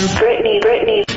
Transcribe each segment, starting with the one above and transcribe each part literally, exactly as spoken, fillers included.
Britney, Britney.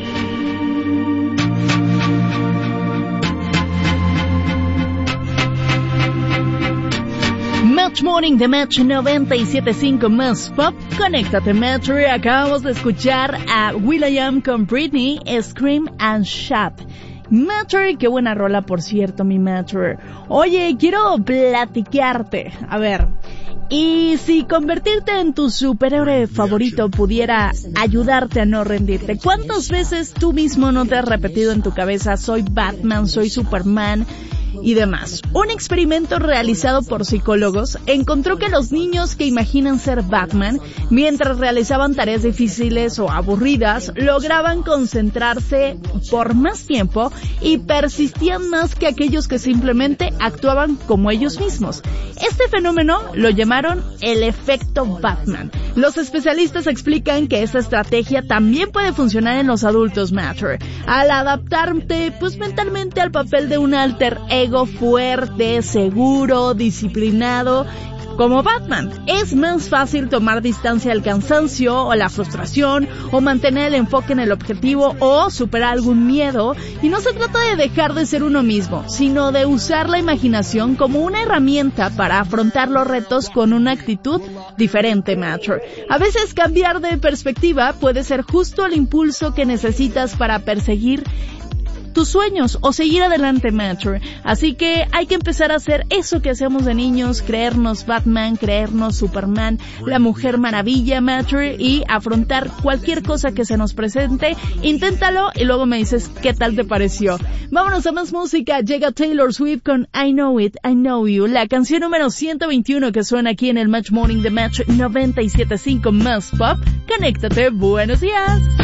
Match Morning de Match noventa y siete punto cinco más Pop. Conéctate, Match. Acabamos de escuchar a will.i.am con Britney, Scream and Shout. Matcher, qué buena rola, por cierto, mi Matcher. Oye, quiero platicarte. A ver, y si convertirte en tu superhéroe favorito pudiera ayudarte a no rendirte, ¿cuántas veces tú mismo no te has repetido en tu cabeza, soy Batman, soy Superman y demás? Un experimento realizado por psicólogos encontró que los niños que imaginan ser Batman, mientras realizaban tareas difíciles o aburridas, lograban concentrarse por más tiempo y persistían más que aquellos que simplemente actuaban como ellos mismos. Este fenómeno lo llamaron el efecto Batman. Los especialistas explican que esta estrategia también puede funcionar en los adultos, Matter, al adaptarte pues mentalmente al papel de un alter ego fuerte, seguro, disciplinado, como Batman. Es más fácil tomar distancia al cansancio o la frustración, o mantener el enfoque en el objetivo, o superar algún miedo. Y no se trata de dejar de ser uno mismo, sino de usar la imaginación como una herramienta para afrontar los retos con una actitud diferente, Matter. A veces cambiar de perspectiva puede ser justo el impulso que necesitas para perseguir tus sueños o seguir adelante, Matter. Así que hay que empezar a hacer eso que hacemos de niños, creernos Batman, creernos Superman, la Mujer Maravilla, Matter, y afrontar cualquier cosa que se nos presente. Inténtalo y luego me dices qué tal te pareció. Vámonos a más música. Llega Taylor Swift con I Know It, I Know You, la canción número ciento veintiuno que suena aquí en el Match Morning de Match noventa y siete punto cinco más Pop. Conéctate, buenos días.